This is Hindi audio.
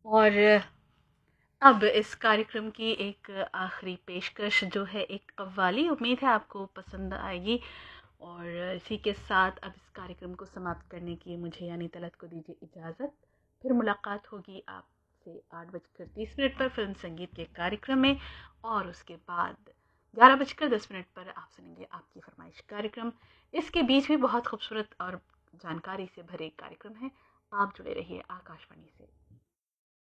और अब इस कार्यक्रम की एक आखिरी पेशकश जो है एक कव्वाली, उम्मीद है आपको पसंद आएगी। और इसी के साथ अब इस कार्यक्रम को समाप्त करने की मुझे यानी तलत को दीजिए इजाज़त। फिर मुलाकात होगी आपसे 8:30 पर फिल्म संगीत के कार्यक्रम में, और उसके बाद 11:10 पर आप सुनेंगे आपकी फरमाइश कार्यक्रम। इसके बीच भी बहुत खूबसूरत और जानकारी से भरे कार्यक्रम है। आप जुड़े रहिए आकाशवाणी से।